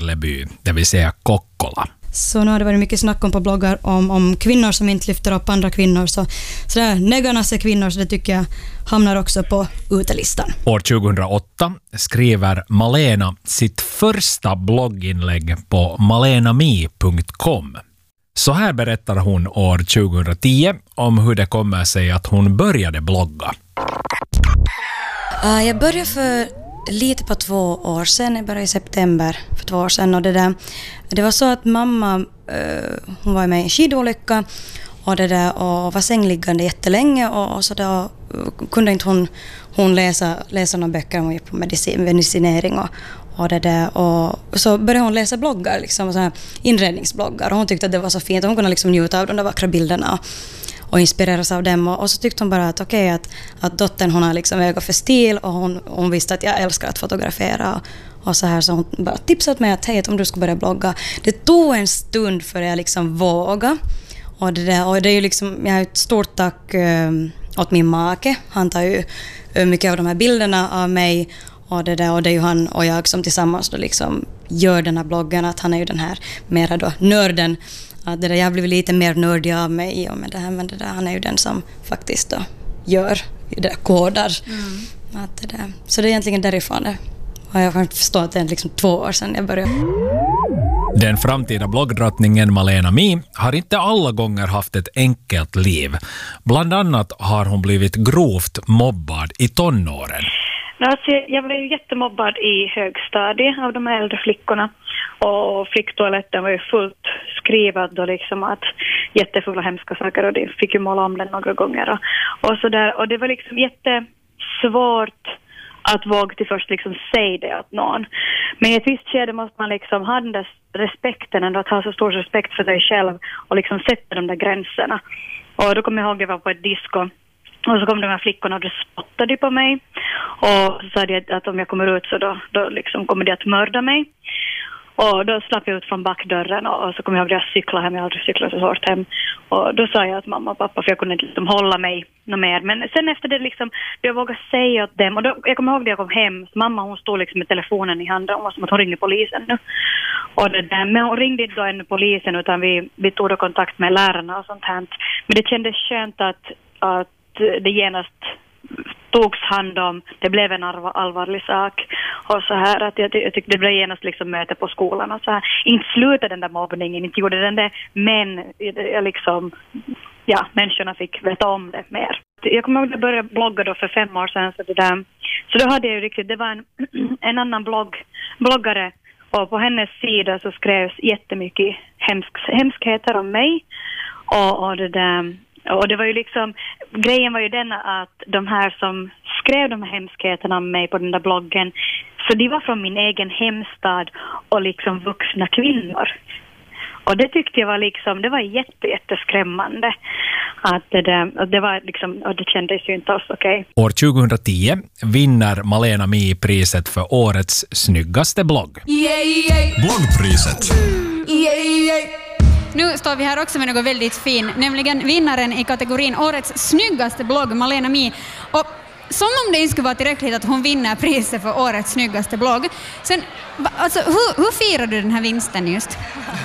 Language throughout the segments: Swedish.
Karleby, det vill säga Kokkola. Så nu har det varit mycket snack om på bloggar om kvinnor som inte lyfter upp andra kvinnor. Så där, negarnas är kvinnor, så det tycker jag hamnar också på utelistan. År 2008 skriver Malena sitt första blogginlägg på malenami.com. Så här berättar hon år 2010 om hur det kommer sig att hon började blogga. Jag började för lite på 2 år sedan. Jag började i september för 2 år sedan. Och det var så att mamma, hon var med i en skidolycka och var sängliggande jättelänge, och så då kunde inte hon läsa några böcker. Hon gick på medicinering och så började hon läsa bloggar, liksom så här inredningsbloggar, och hon tyckte att det var så fint. Hon kunde liksom njuta av de där vackra bilderna och inspireras av dem, och så tyckte hon bara att okej, att dottern, hon har liksom öga för stil, och hon visste att jag älskar att fotografera och så här, så hon bara tipsade mig att hej, om du ska börja blogga. Det tog en stund för jag liksom våga, och det är ju liksom, jag har ett stort tack åt min make. Han tar ju mycket av de här bilderna av mig, och det är ju han och jag som tillsammans då liksom gör den här bloggen. Att han är ju den här mera då nörden. Att jag har blivit lite mer nördig av mig och med det här, men han är ju den som faktiskt då gör det, kodar. Så det är egentligen därifrån det. Och jag kan förstå att det är liksom 2 år sedan jag började. Den framtida bloggdrottningen Malena Mi har inte alla gånger haft ett enkelt liv. Bland annat har hon blivit grovt mobbad i tonåren. Alltså, jag blev ju jättemobbad i högstadiet av de äldre flickorna, och flicktoaletten var ju fullt skrivad och liksom att jättefulla hemska saker, och det fick ju måla om den några gånger och så där, och det var liksom jättesvårt att våga till först liksom säga det åt någon. Men i ett visst skede måste man liksom ha den där respekten, ändå att ha så stor respekt för sig själv och liksom sätta de där gränserna. Och då kommer jag ihåg att jag var på ett disco. Och så kom de här flickorna och de spottade på mig. Och så sa de att om jag kommer ut så då liksom kommer de att mörda mig. Och då slapp jag ut från backdörren, och så kom jag ihåg att jag cyklade hem. Jag har aldrig cyklat så hårt hem. Och då sa jag att mamma och pappa, för jag kunde inte liksom hålla mig något mer. Men sen efter det liksom, jag vågade säga åt dem. Och då, jag kommer ihåg att jag kom hem. Mamma, hon stod liksom med telefonen i handen. Hon var som att hon ringde polisen nu. Och men hon ringde inte då ännu polisen, utan vi tog då kontakt med lärarna och sånt här. Men det kändes skönt att det genast togs hand om, det blev en allvarlig sak och så här, att jag tyckte det blev genast liksom möte på skolan och så här. Inte slutade den där mobbningen, inte gjorde den där, men jag liksom, ja, människorna fick veta om det mer. Jag kommer ihåg att jag började blogga då för 5 år sedan, så då hade jag ju riktigt, det var en annan bloggare, och på hennes sida så skrevs jättemycket hemskheter om mig, och det var ju liksom, grejen var ju den att de här som skrev de här hemskheterna om mig på den där bloggen, så de var från min egen hemstad och liksom vuxna kvinnor. Och det tyckte jag var liksom, det var jätteskrämmande att det var liksom, och det kändes ju inte alls okej. År 2010 vinner Malena Mi priset för årets snyggaste blogg. Bloggpriset. Nu står vi här också med något väldigt fin, nämligen vinnaren i kategorin Årets snyggaste blogg, Malena Mi. Och som om det inte skulle vara tillräckligt att hon vinner priset för Årets snyggaste blogg. Sen, alltså, hur firar du den här vinsten just?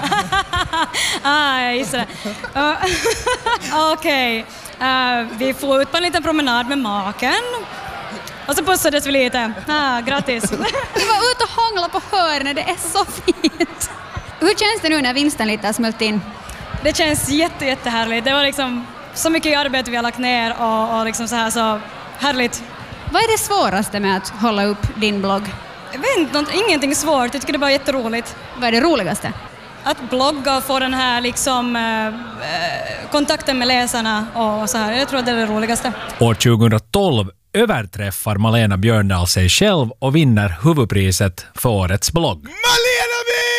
Okej. Vi får ut på en liten promenad med maken. Och så pussades vi lite. Grattis. Vi var ute och hångla på hörnet, det är så fint. Hur känns det nu när vinsten lite har smält in? Det känns jättehärligt. Det var liksom så mycket arbete vi har lagt ner och liksom så här, så härligt. Vad är det svåraste med att hålla upp din blogg? Jag vet inte, ingenting svårt. Jag tycker det är bara jätteroligt. Vad är det roligaste? Att blogga och få den här liksom kontakten med läsarna och så här. Jag tror att det är det roligaste. År 2012 överträffar Malena Björndal sig själv och vinner huvudpriset för årets blogg. Malena Mi!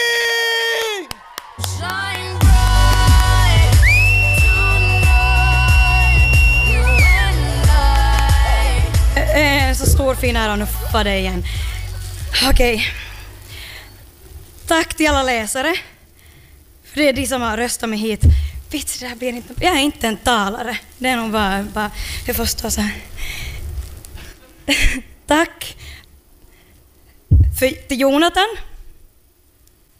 Så stor fin ära att nuffa dig igen. Okej. Tack till alla läsare. För det är de som har röstat mig hit. Vits, det här blir inte... Jag är inte en talare. Det är nog bara jag får stå så här. Tack till Jonathan.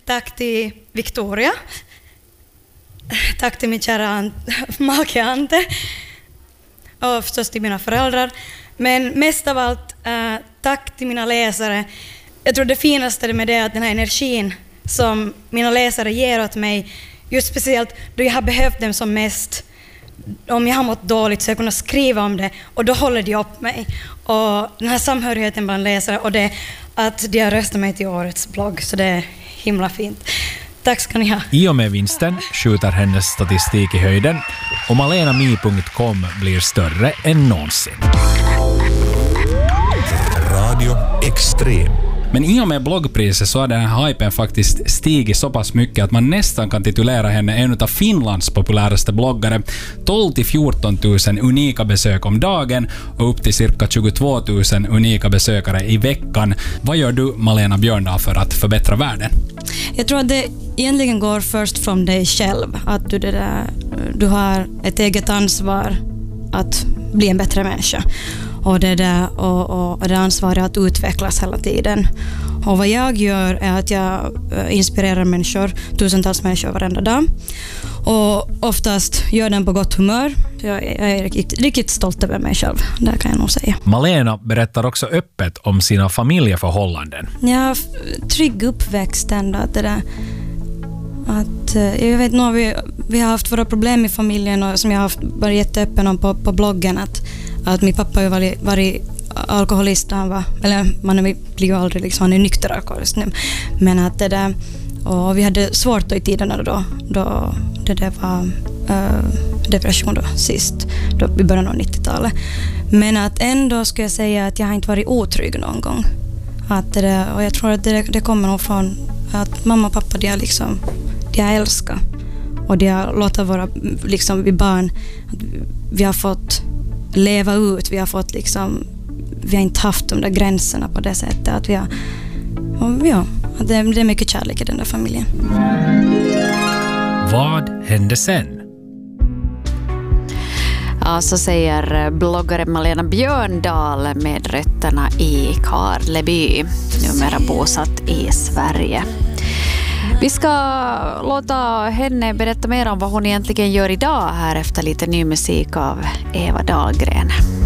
tack till Victoria. Tack till min kära make Ante. Och förstås till mina föräldrar. Men mest av allt, tack till mina läsare. Jag tror det finaste med det är att den här energin som mina läsare ger åt mig, just speciellt då jag har behövt dem som mest. Om jag har mått dåligt så jag kunnat skriva om det och då håller de upp mig. Och den här samhörigheten bland läsare och det att de har röstat mig till årets blogg, så det är himla fint. Tack ska ni ha. I och med vinsten skjuter hennes statistik i höjden och malenami.com blir större än någonsin. Radio Extrem. Men i och med bloggpriset så har den här hypen faktiskt stigit så pass mycket att man nästan kan titulera henne en av Finlands populäraste bloggare. 12 till 14 000 unika besök om dagen och upp till cirka 22 000 unika besökare i veckan. Vad gör du, Malena Björndal, för att förbättra världen? Jag tror att det egentligen går först från dig själv. Att du har ett eget ansvar att bli en bättre människa. Och det ansvaret att utvecklas hela tiden. Och vad jag gör är att jag inspirerar människor, tusentals människor varenda dag. Och oftast gör den på gott humör. Jag är riktigt stolt över mig själv, det kan jag nog säga. Malena berättar också öppet om sina familjeförhållanden. Jag har trygg uppväxt ändå. Jag vet nog, vi har haft våra problem i familjen och som jag har varit jätteöppen om på bloggen att min pappa har varit alkoholist. Man blir ju aldrig liksom, han är nykter alkoholist nu. Men att och vi hade svårt då i tiderna då det var depression då sist, då i början av 90-talet. Men att ändå skulle jag säga att jag har inte varit otrygg någon gång. Och jag tror att det kommer nog från att mamma och pappa, de har älskat. Och de har låtit våra, liksom vi barn, vi har fått leva ut, vi har inte haft de där gränserna på det sättet att det är mycket kärlek i den där familjen. Vad hände sen? Ja, så säger bloggare Malena Björndal med rötterna i Karleby, numera bosatt i Sverige. Vi ska låta henne berätta mer om vad hon egentligen gör idag här efter lite ny musik av Eva Dahlgren.